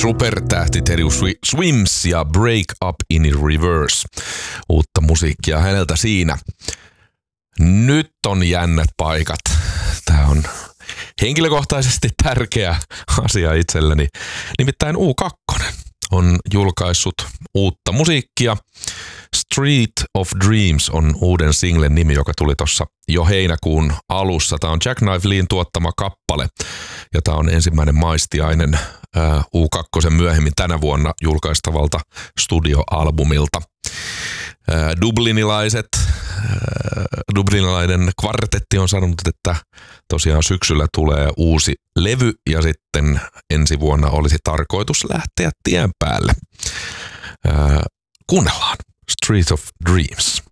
supertähti Teddy Swims ja Break Up in Reverse. Uutta musiikkia häneltä siinä. Nyt on jännät paikat. Tää on henkilökohtaisesti tärkeä asia itselleni. Nimittäin U2 on julkaissut uutta musiikkia. Street of Dreams on uuden singlen nimi, joka tuli tuossa jo heinäkuun alussa. Tämä on Jack Knife Lean tuottama kappale ja tämä on ensimmäinen maistiainen U2 myöhemmin tänä vuonna julkaistavalta studioalbumilta. Dublinilainen kvartetti on sanonut, että tosiaan syksyllä tulee uusi levy ja sitten ensi vuonna olisi tarkoitus lähteä tien päälle. Kuunnellaan Street of Dreams.